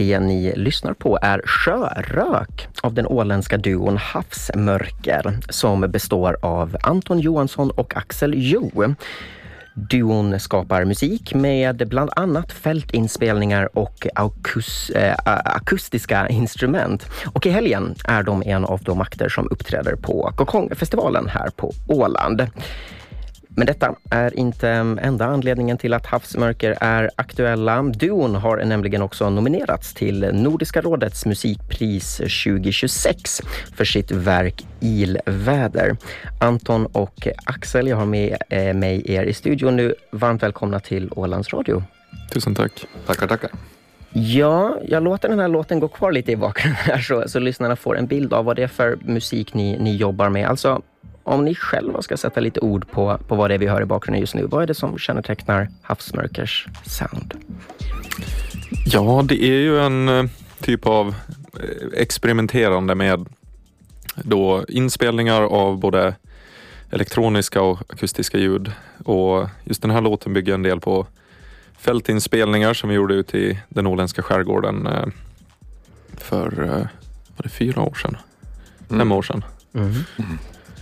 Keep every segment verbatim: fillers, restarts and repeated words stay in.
Det ni lyssnar på är Sjörök av den åländska duon Havsmörker som består av Anton Johansson och Axel Jo. Duon skapar musik med bland annat fältinspelningar och akus, äh, akustiska instrument. Och i helgen är de en av de akter som uppträder på Kokongfestivalen här på Åland. Men detta är inte enda anledningen till att Havsmörker är aktuella. Duon har nämligen också nominerats till Nordiska rådets musikpris tjugo tjugosex för sitt verk Ilväder. Anton och Axel, jag har med mig er i studion nu. Varmt välkomna till Ålands Radio. Tusen tack. Tackar, tackar. Ja, jag låter den här låten gå kvar lite i bakgrunden här så, så lyssnarna får en bild av vad det är för musik ni, ni jobbar med. Alltså, om ni själva ska sätta lite ord på, på vad det är vi hör i bakgrunden just nu, vad är det som kännetecknar Havsmörkers sound? Ja, det är ju en typ av experimenterande med då inspelningar av både elektroniska och akustiska ljud. Och just den här låten bygger en del på fältinspelningar som vi gjorde ute i den åländska skärgården för, var det fyra år sedan? Mm. Fem år sedan. Mm. Mm.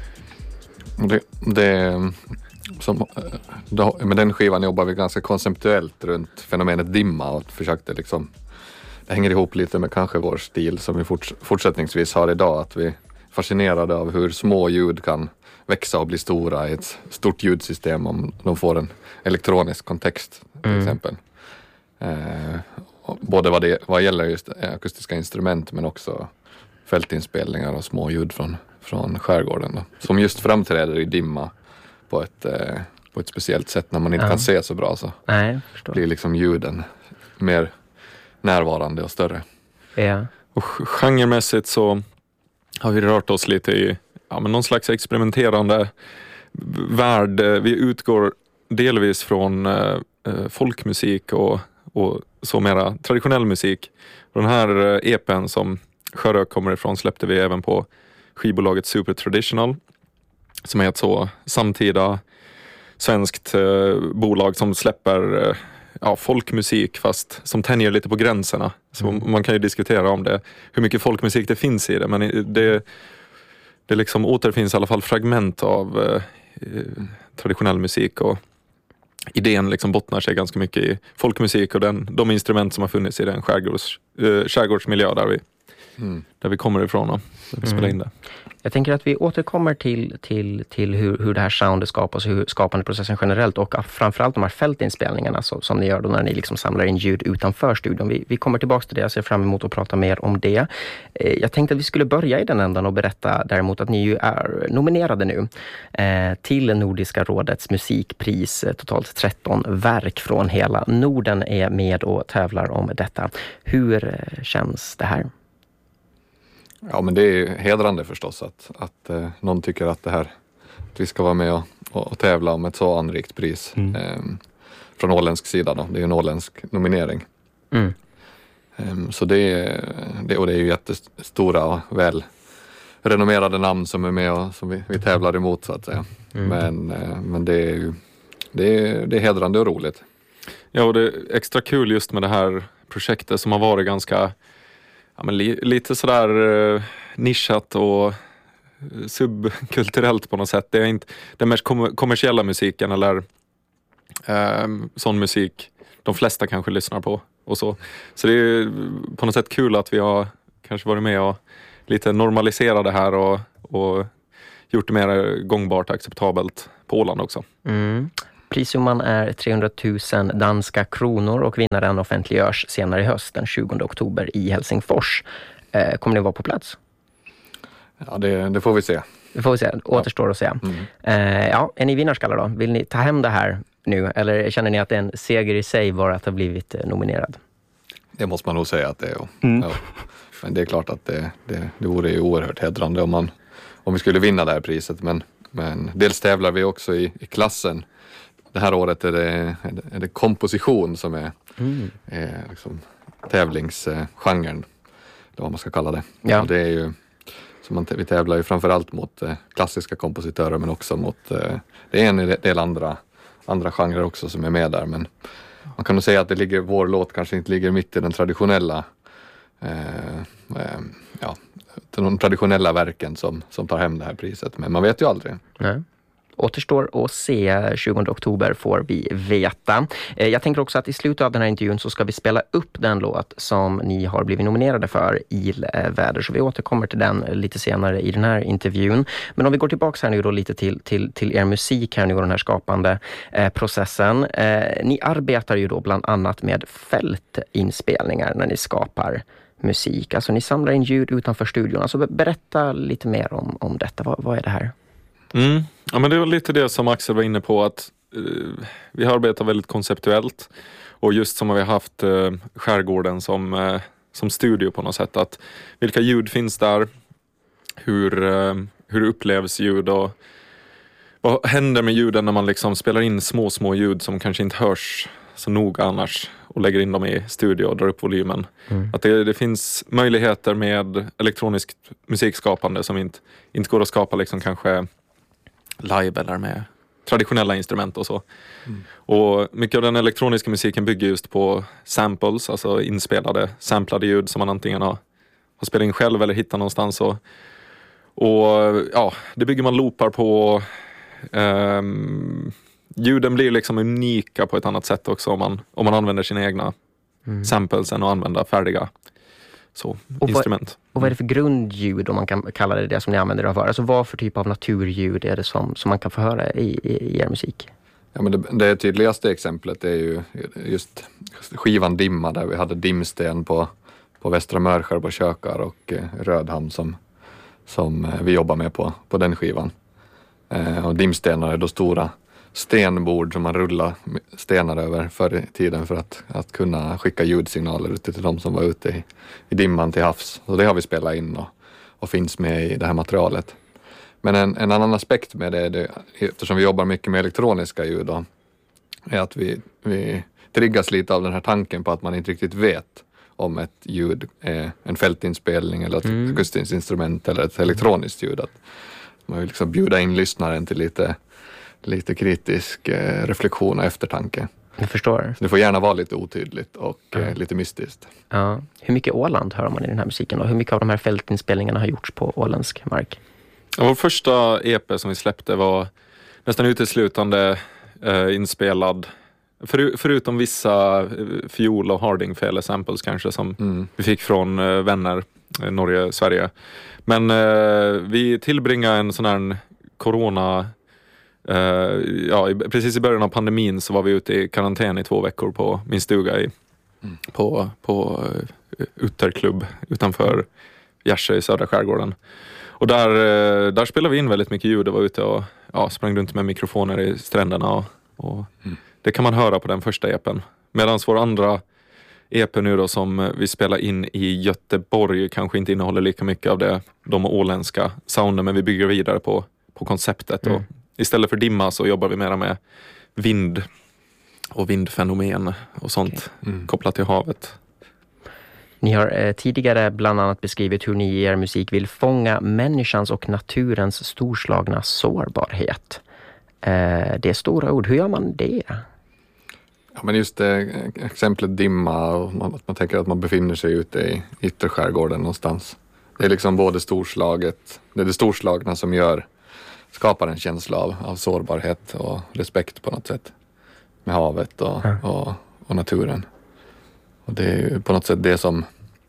Det, det, som, då, med den skivan jobbar vi ganska konceptuellt runt fenomenet dimma och försökte liksom, det hänger ihop lite med kanske vår stil som vi forts, fortsättningsvis har idag, att vi är fascinerade av hur små ljud kan växa och bli stora i ett stort ljudsystem om de får en elektronisk kontext till mm. exempel. Eh, både vad, det, vad gäller just akustiska instrument men också fältinspelningar och små ljud från från skärgården då, som just framträder i dimma på ett, eh, på ett speciellt sätt när man inte ja. kan se så bra så Nej, blir liksom ljuden mer närvarande och större. Ja. Och genremässigt så har vi rört oss lite i ja, men någon slags experimenterande värld. Vi utgår delvis från eh, folkmusik och, och så mera traditionell musik. Den här E P:n som Sjörök kommer ifrån släppte vi även på skivbolaget Super Traditional som är ett så samtida svenskt eh, bolag som släpper eh, ja, folkmusik fast som tänjer lite på gränserna. Så mm. man kan ju diskutera om det, hur mycket folkmusik det finns i det, men det, det liksom återfinns i alla fall fragment av eh, traditionell musik och idén liksom bottnar sig ganska mycket i folkmusik och den, de instrument som har funnits i den skärgårds, eh, skärgårdsmiljö där vi Mm. där vi kommer ifrån och där vi spelar in det. Jag tänker att vi återkommer till, till, till hur, hur det här soundet skapas, hur skapandeprocessen generellt och framförallt de här fältinspelningarna så, som ni gör då när ni liksom samlar in ljud utanför studion. Vi, vi kommer tillbaka till det, jag ser fram emot att prata mer om det. Jag tänkte att vi skulle börja i den ändan och berätta däremot att ni ju är nominerade nu eh, till Nordiska rådets musikpris. Totalt tretton verk från hela Norden är med och tävlar om detta. Hur känns det här? Ja, men det är hedrande förstås att, att eh, någon tycker att det här att vi ska vara med och, och, och tävla om ett så anrikt pris mm. eh, från åländsk sida då. Det är en åländsk nominering. Mm. Eh, så det är, det, och det är ju jättestora och väl renommerade namn som är med och som vi, vi tävlar emot så att säga. Mm. Men, eh, men det är ju det är, det är hedrande och roligt. Ja, och det är extra kul just med det här projektet som har varit ganska ja, men li, lite sådär eh, nischat och subkulturellt på något sätt. Det är inte den mest kom- kommersiella musiken eller eh, sån musik de flesta kanske lyssnar på och så. Så det är på något sätt kul att vi har kanske varit med och lite normaliserat det här och, och gjort det mer gångbart och acceptabelt på Åland också. Mm. Prissumman är trehundratusen danska kronor och vinnaren offentliggörs senare i höst den tjugonde oktober i Helsingfors. Eh, kommer ni vara på plats? Ja, det, det får vi se. Det får vi se, återstår ja. att se. Mm. Eh, ja, är ni vinnarskallar då? Vill ni ta hem det här nu? Eller känner ni att det är en seger i sig bara att ha blivit nominerad? Det måste man nog säga att det är. Ja. Mm. Ja. Men det är klart att det, det, det vore ju oerhört hedrande om, man, om vi skulle vinna det här priset. Men, men dels tävlar vi också i, i klassen. Det här året är det, är det, är det komposition som är, mm. är liksom tävlingsgenren. Det vad man ska kalla det. Ja. Och det är ju, så man, vi tävlar ju framförallt mot eh, klassiska kompositörer men också mot, eh, det är en del andra, andra genrer också som är med där. Men man kan nog säga att det ligger, vår låt kanske inte ligger mitt i den traditionella eh, eh, ja, de traditionella verken som, som tar hem det här priset. Men man vet ju aldrig. Nej. Återstår att se, tjugonde oktober får vi veta. Jag tänker också att i slutet av den här intervjun så ska vi spela upp den låt som ni har blivit nominerade för, Ilväder. Så vi återkommer till den lite senare i den här intervjun. Men om vi går tillbaka här nu då lite till, till, till er musik här nu och den här skapande eh, processen. Eh, ni arbetar ju då bland annat med fältinspelningar när ni skapar musik. Alltså ni samlar in ljud utanför studion. Alltså berätta lite mer om, om detta. Vad, vad är det här? Mm. Ja, men det var lite det som Axel var inne på, att eh, vi har arbetat väldigt konceptuellt och just som vi har haft eh, skärgården som, eh, som studio på något sätt, att vilka ljud finns där, hur, eh, hur upplevs ljud och vad händer med ljuden när man liksom spelar in små små ljud som kanske inte hörs så noga annars och lägger in dem i studio och drar upp volymen. Mm. Att det, det finns möjligheter med elektroniskt musikskapande som inte, inte går att skapa liksom kanske live eller med traditionella instrument och så. Mm. Och mycket av den elektroniska musiken bygger just på samples, alltså inspelade, samplade ljud som man antingen har, har spelat in själv eller hittat någonstans. Och, och ja, det bygger man loopar på. Um, ljuden blir liksom unika på ett annat sätt också om man, om man använder sina egna mm. samples än att använda färdiga så, och instrument. Vad, och vad är det för grundljud, om man kan kalla det det som ni använder det för? Alltså vad för typ av naturljud är det som, som man kan få höra i, i, i er musik? Ja, men det, det tydligaste exemplet är ju just skivan Dimma, där vi hade Dimsten på, på Västra Mörskär på Kökar och eh, Rödhamn som, som eh, vi jobbar med på, på den skivan. Eh, och Dimstenar är då stora stenbord som man rullar stenar över förr i tiden för att, att kunna skicka ljudsignaler ut till de som var ute i, i dimman till havs. Så det har vi spelat in och, och finns med i det här materialet. Men en, en annan aspekt med det, det, eftersom vi jobbar mycket med elektroniska ljud då, är att vi, vi triggas lite av den här tanken på att man inte riktigt vet om ett ljud är en fältinspelning eller ett mm. akustiskt instrument eller ett elektroniskt ljud. Att man vill liksom bjuda in lyssnaren till lite lite kritisk eh, reflektion och eftertanke. Jag förstår. Så det får gärna vara lite otydligt och ja. eh, lite mystiskt. Ja. Hur mycket Åland hör man i den här musiken och hur mycket av de här fältinspelningarna har gjorts på åländsk mark? Ja, vår första E P som vi släppte var nästan uteslutande eh, inspelad, för, förutom vissa eh, fiol- och hardingfele samples kanske som mm. vi fick från eh, vänner, eh, Norge, Sverige. Men eh, vi tillbringade en sån här corona Uh, ja, precis i början av pandemin så var vi ute i karantän i två veckor på min stuga i, mm. på, på uh, Utterklubb utanför Gärsö i södra skärgården. Och där, uh, där spelade vi in väldigt mycket ljud och var ute och ja, sprang runt med mikrofoner i stränderna och, och mm. det kan man höra på den första E P:n. Medan vår andra E P nu då som vi spelar in i Göteborg kanske inte innehåller lika mycket av det, de åländska sounden, men vi bygger vidare på, på konceptet mm. och istället för dimma så jobbar vi mera med vind och vindfenomen och sånt mm. kopplat till havet. Ni har eh, tidigare bland annat beskrivit hur ni i er musik vill fånga människans och naturens storslagna sårbarhet. Eh, det är stora ord. Hur gör man det? Ja, men just det exemplet dimma och man, att man tänker att man befinner sig ute i ytterskärgården någonstans. Det är liksom både storslaget, det är det storslagna som gör skapar en känsla av, av sårbarhet och respekt på något sätt med havet och, mm. och, och naturen. Och det är ju på något sätt det som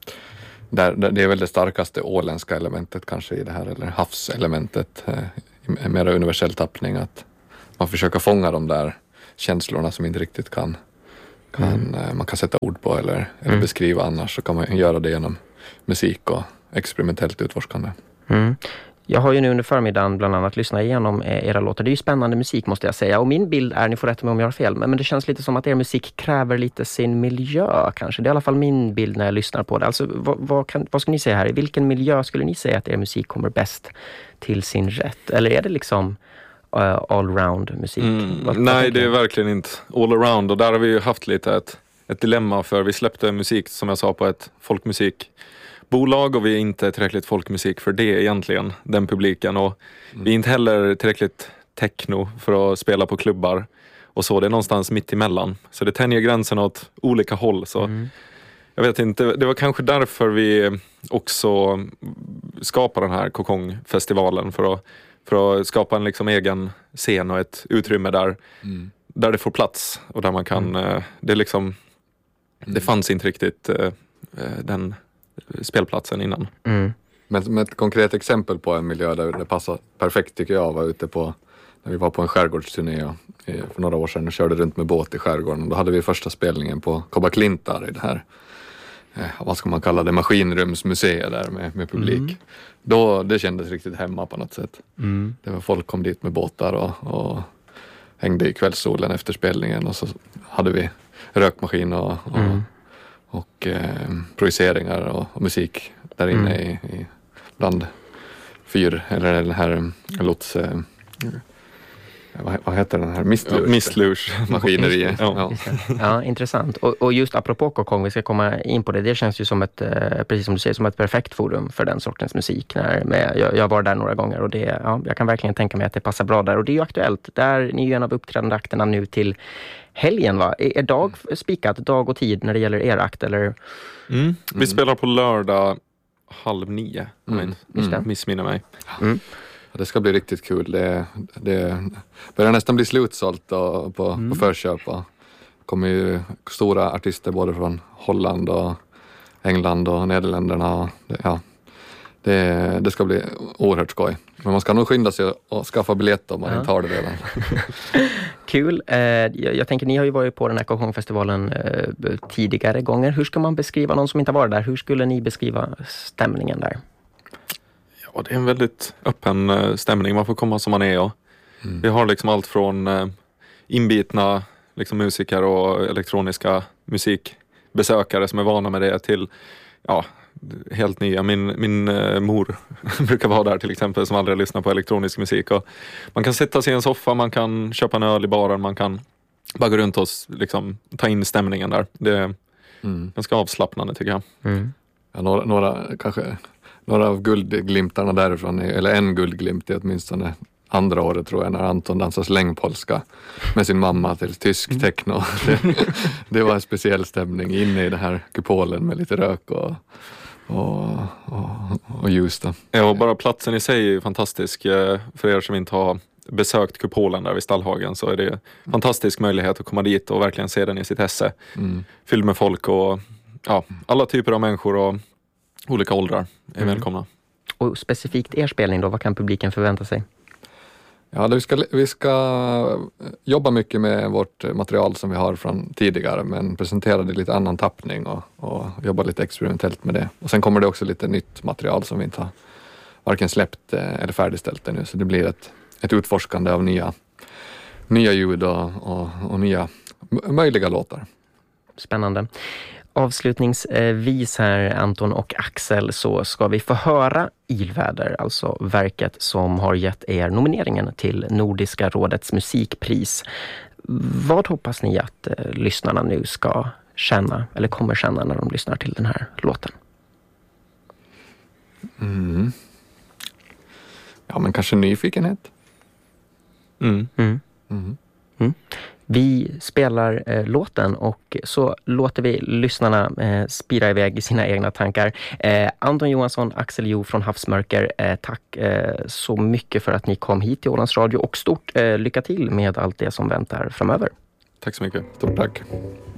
där, det är väl det starkaste åländska elementet kanske i det här, eller havselementet eh, i mer universell tappning, att man försöker fånga de där känslorna som inte riktigt kan, kan mm. eh, man kan sätta ord på eller, eller mm. beskriva annars, så kan man göra det genom musik och experimentellt utforskande. Mm. Jag har ju nu under förmiddagen bland annat lyssnat igenom era låtar. Det är ju spännande musik måste jag säga. Och min bild är, ni får rätta mig om jag har fel, men det känns lite som att er musik kräver lite sin miljö kanske. Det är i alla fall min bild när jag lyssnar på det. Alltså vad, vad, kan, vad ska ni säga här? I vilken miljö skulle ni säga att er musik kommer bäst till sin rätt? Eller är det liksom uh, all-round musik? Mm, vad, nej, vad det är verkligen inte all-around. Och där har vi ju haft lite ett, ett dilemma, för vi släppte musik som jag sa på ett folkmusik bolag och vi är inte tillräckligt folkmusik för det egentligen, den publiken, och mm. vi är inte heller tillräckligt techno för att spela på klubbar och så, det är någonstans mitt emellan, så det tänjer gränsen åt olika håll, så mm. jag vet inte, det var kanske därför vi också skapade den här Kokongfestivalen, för att, för att skapa en liksom egen scen och ett utrymme där, mm. där det får plats och där man kan, mm. det är liksom, mm. det fanns inte riktigt den spelplatsen innan. Mm. Men med ett konkret exempel på en miljö där det passar perfekt tycker jag var ute på, när vi var på en skärgårdsturné för några år sedan och körde runt med båt i skärgården. Då hade vi första spelningen på Kobba Klintar i det här, eh, vad ska man kalla det, maskinrumsmuseet där med, med publik. Mm. Då, det kändes riktigt hemma på något sätt. Mm. Det var folk kom dit med båtar och, och hängde i kvällssolen efter spelningen, och så hade vi rökmaskin och, och, mm. och, och eh, projiceringar och, och musik där inne mm. i, i bland fyr, eller den här lots... Eh, Vad, vad heter den här? Mistlurs. Ja, Mistlurs. Maskineriet. Ja. Ja, intressant. Och, och just apropå Kokong, vi ska komma in på det. Det känns ju som ett, precis som du säger, som ett perfekt forum för den sortens musik. När, med, jag, jag var där några gånger och det, ja, jag kan verkligen tänka mig att det passar bra där. Och det är ju aktuellt. Där, ni är ju en av uppträdande akterna nu till helgen, va? Är, är dag spikat, dag och tid när det gäller er akt? Eller? Mm. Vi mm. spelar på lördag halv nio, om mm. jag inte missminner mig. Mm. Det ska bli riktigt kul. Det, det börjar nästan bli slutsålt och på, mm. på förköp. Det kommer ju stora artister både från Holland och England och Nederländerna. Det, ja, det, det ska bli oerhört skoj. Men man ska nog skynda sig och skaffa biljett om man ja. inte har det redan. Kul. Jag, jag tänker, ni har ju varit på den här Kokongfestivalen tidigare gånger. Hur ska man beskriva, någon som inte har varit där, hur skulle ni beskriva stämningen där? Ja, det är en väldigt öppen stämning. Man får komma som man är. Och mm. vi har liksom allt från eh, inbitna liksom, musiker och elektroniska musikbesökare som är vana med det till ja, helt nya. Min, min eh, mor brukar vara där till exempel, som aldrig lyssnar på elektronisk musik. Och man kan sätta sig i en soffa, man kan köpa en öl i baren, man kan bara gå runt och liksom, ta in stämningen där. Det är mm. ganska avslappnande tycker jag. Mm. Ja, några, några kanske... Några av guldglimtarna därifrån, eller en guldglimt i åtminstone andra året tror jag, när Anton dansade slängpolska med sin mamma till tysk techno. Det, det var en speciell stämning inne i den här kupolen med lite rök och, och, och, och ljus. Då. Ja, och bara platsen i sig är fantastisk. För er som inte har besökt kupolen där vid Stallhagen så är det en fantastisk möjlighet att komma dit och verkligen se den i sitt esse. Mm. Fylld med folk och ja, alla typer av människor och olika åldrar är mm. välkomna. Och specifikt er spelning då, vad kan publiken förvänta sig? Ja, vi ska, vi ska jobba mycket med vårt material som vi har från tidigare, men presentera det i lite annan tappning och, och jobba lite experimentellt med det. Och sen kommer det också lite nytt material som vi inte har varken släppt eller färdigställt ännu, så det blir ett, ett utforskande av nya, nya ljud och, och, och nya möjliga låtar. Spännande. Avslutningsvis här, Anton och Axel, så ska vi få höra Ilväder, alltså verket som har gett er nomineringen till Nordiska rådets musikpris. Vad hoppas ni att eh, lyssnarna nu ska känna, eller kommer känna när de lyssnar till den här låten? Mm. Ja, men kanske nyfikenhet. Mm. Mm. Mm. Mm. Vi spelar eh, låten och så låter vi lyssnarna eh, spira iväg i sina egna tankar. Eh, Anton Johansson, Axel Jo från Havsmörker, eh, tack eh, så mycket för att ni kom hit till Ålands Radio och stort eh, lycka till med allt det som väntar framöver. Tack så mycket. Stort tack.